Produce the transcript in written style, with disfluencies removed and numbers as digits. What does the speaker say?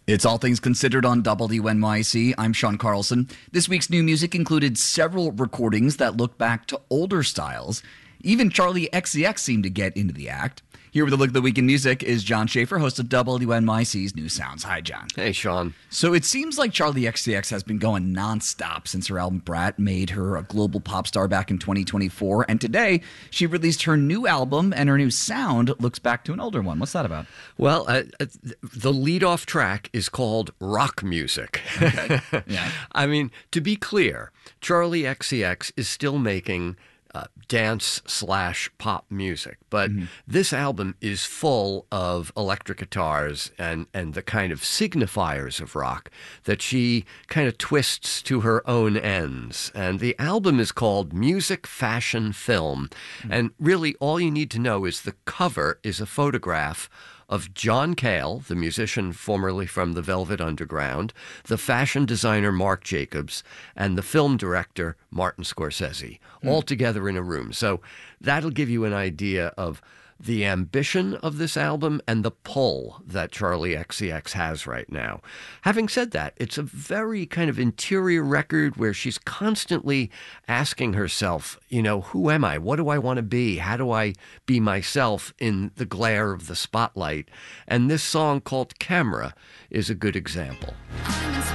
It's All Things Considered on WNYC. I'm Sean Carlson. This week's new music included several recordings that look back to older styles. Even Charli XCX seemed to get into the act. Here with a look at the week in music is John Schaefer, host of WNYC's New Sounds. Hi, John. Hey, Sean. So it seems like Charli XCX has been going nonstop since her album Brat made her a global pop star back in 2024. And today, she released her new album, and her new sound looks back to an older one. What's that about? Well, the lead-off track is called Rock Music. Okay. Yeah. I mean, to be clear, Charli XCX is still making dance/pop music, but this album is full of electric guitars and the kind of signifiers of rock that she kind of twists to her own ends. And the album is called Music, Fashion, Film. And really all you need to know is the cover is a photograph of John Cale, the musician formerly from the Velvet Underground, the fashion designer Marc Jacobs, and the film director Martin Scorsese, all together in a room. So that'll give you an idea of the ambition of this album and the pull that Charli XCX has right now. Having said that, it's a very kind of interior record where she's constantly asking herself, you know, who am I? What do I want to be? How do I be myself in the glare of the spotlight? And this song called Camera is a good example.